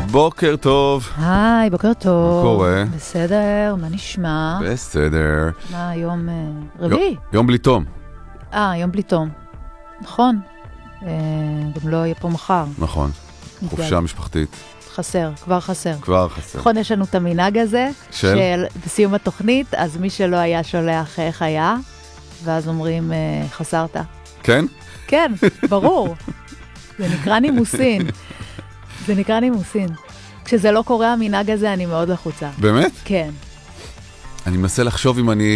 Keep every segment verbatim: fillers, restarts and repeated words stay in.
בוקר טוב. היי, בוקר טוב. מה קורה? בסדר, מה נשמע? בסדר. מה, יום אה, רביעי? יום בלי תום. אה, יום בלי תום. נכון. אה, גם לא יהיה פה מחר. נכון. חופשה משפחתית. חסר, כבר חסר. כבר חסר. נכון, יש לנו את המנהג הזה, של? של בסיום התוכנית, אז מי שלא היה שולח איך היה, ואז אומרים, אה, חסרת. כן? כן, ברור. זה נקרא נימוסין. זה נקרא נימוסין. כשזה לא קורה המנהג הזה, אני מאוד לחוצה. באמת? כן. אני מנסה לחשוב אם אני...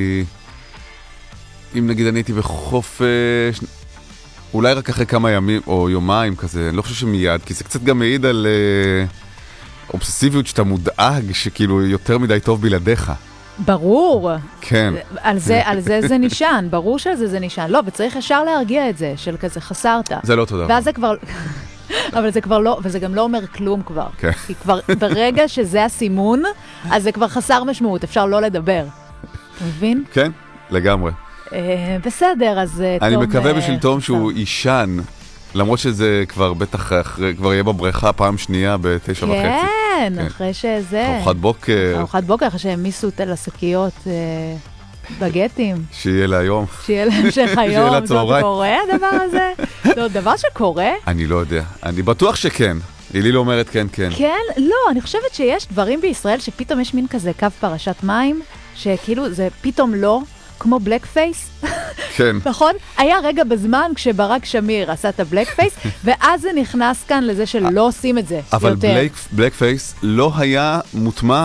אם נגיד אני הייתי בחופש... אולי רק אחרי כמה ימים או יומיים כזה, אני לא חושב שמיד, כי זה קצת גם מעיד על אה, אובססיביות שאתה מודאג שכאילו יותר מדי טוב בלעדיך. ברור. כן. על זה, על זה זה נשען, ברור שזה זה נשען. לא, וצריך ישר להרגיע את זה, של כזה חסרת. זה לא תודה. ואז זה כבר... אבל זה כבר לא, וזה גם לא אומר כלום כבר. כן. כי כבר ברגע שזה הסימון, אז זה כבר חסר משמעות, אפשר לא לדבר. אתה מבין? כן, לגמרי. אה, בסדר, אז תום... אני מקווה בשביל תום שהוא אישן, למרות שזה כבר בטח, אחרי, כבר יהיה בבריכה פעם שנייה בתשע וחצי. כן, אחרי שזה... ארוחת בוקר. ארוחת בוקר, אחרי שהם מיסו את השקיות בגטים. שיהיה להיום. שיהיה להמשך היום. זה עוד קורה הדבר הזה? זה עוד דבר שקורה? אני לא יודע. אני בטוח שכן. אילי לא אומרת כן, כן. כן? לא, אני חושבת שיש דברים בישראל שפתאום יש מין כזה קו פרשת מים, שכאילו זה פתאום לא, כמו בלק פייס. כן. נכון? היה רגע בזמן כשברק שמיר עשה את הבלק פייס, ואז זה נכנס כאן לזה שלא עושים את זה יותר. אבל בלק פייס לא היה מוטמע